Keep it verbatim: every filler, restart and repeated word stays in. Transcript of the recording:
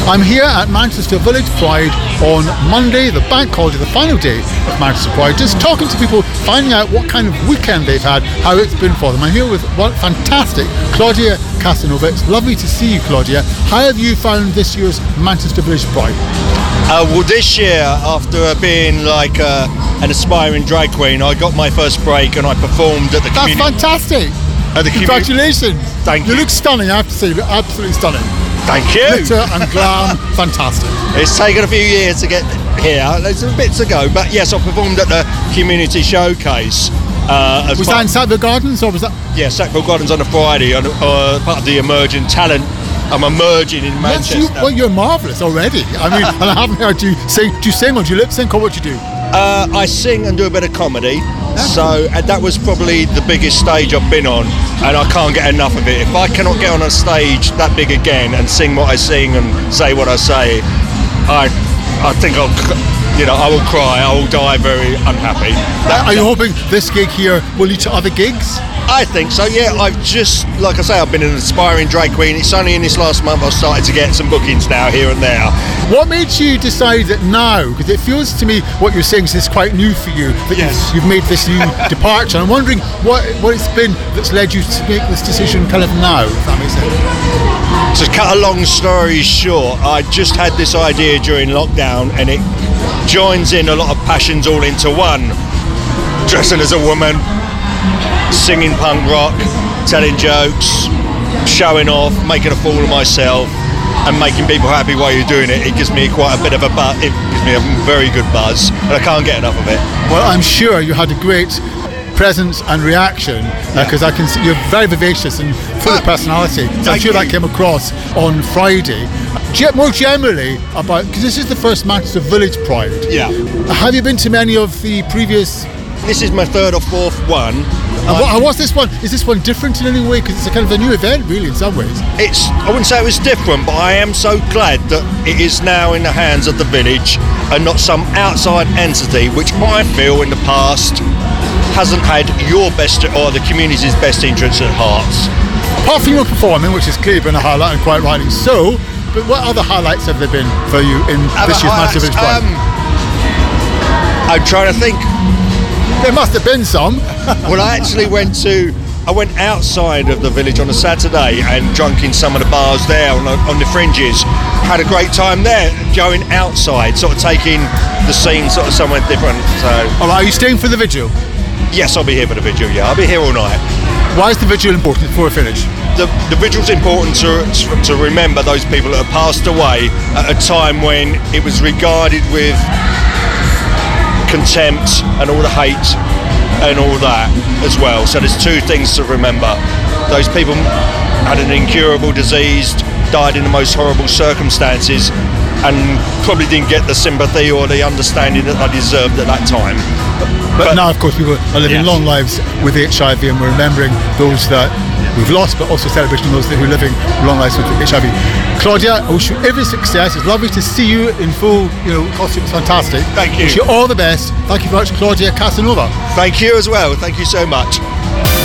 I'm here at Manchester Village Pride on Monday, the bank holiday, the final day of Manchester Pride, just talking to people, finding out what kind of weekend they've had, how it's been for them. I'm here with one fantastic Claudia Casanova. It's lovely to see you, Claudia. How have you found this year's Manchester Village Pride? Uh, well, this year, after being like uh, an aspiring drag queen, I got my first break and I performed at the That's community. fantastic! At the Congratulations! Thank you. you. You look stunning, I have to say. You look absolutely stunning. Thank you. Glitter and glam, fantastic. It's taken a few years to get here. There's a bit to go, but yes, I performed at the community showcase. Uh, as was part, that in Sackville Gardens, or was that? Yeah, Sackville Gardens on a Friday, on uh, part of the emerging talent. I'm emerging in Manchester. Yes, you, well, you're marvellous already. I mean, and I haven't heard you sing. Do you sing or do you lip sync or what do you do? Uh, I sing and do a bit of comedy. So and that was probably the biggest stage I've been on, and I can't get enough of it. If I cannot get on a stage that big again and sing what I sing and say what I say, I, I think I'll, you know, I will cry. I will die very unhappy. That, Are you hoping this gig here will lead to other gigs? I think so, yeah. I've just, like I say, I've been an aspiring drag queen. It's only in this last month I've started to get some bookings now, here and there. What made you decide that now? Because it feels to me what you're saying is quite new for you. That Yes. you've, you've made this new departure. I'm wondering what what it's been that's led you to make this decision kind of now, if that makes sense. To cut a long story short, I just had this idea during lockdown, and it joins in a lot of passions all into one. Dressing as a woman, singing punk rock, telling jokes, showing off, making a fool of myself, and making people happy while you're doing it. It gives me quite a bit of a buzz. It gives me a very good buzz, and I can't get enough of it. Well, I'm sure you had a great presence and reaction because uh, I can see you're very vivacious and full of personality. So I'm sure that came across on Friday. Ge- more generally about, because this is the first Manchester Village Pride. Yeah. Have you been to many of the previous? This is my third or fourth one. And what, what's this one? Is this one different in any way? Because it's a kind of a new event, really, in some ways. It's, I wouldn't say it was different, but I am so glad that it is now in the hands of the village and not some outside entity, which I feel in the past hasn't had your best or the community's best interests at heart. Apart from your performing, which has clearly been a highlight and quite rightly so, but what other highlights have there been for you in this year's Manchester Village Pride? Um, I'm trying to think. There must have been some. Well, I actually went to, I went outside of the village on a Saturday and drunk in some of the bars there on the, on the fringes. Had a great time there, going outside, sort of taking the scene sort of somewhere different. So, All right, are you staying for the vigil? yes, I'll be here for the vigil, yeah. I'll be here all night. Why is the vigil important before we finish? The, the vigil's important to, to remember those people that have passed away at a time when it was regarded with contempt and all the hate and all that as well. So there's two things to remember. Those people had an incurable disease, died in the most horrible circumstances, and probably didn't get the sympathy or the understanding that they deserved at that time. But, but now, of course, people are living Yes. long lives with H I V, and we're remembering those that we've lost, but also celebrating those who are living long lives with H I V. Claudia, I wish you every success. It's lovely to see you in full, you know, costume. It's fantastic. Thank you. Wish you all the best. Thank you very much, Claudia Casanova. Thank you as well. Thank you so much.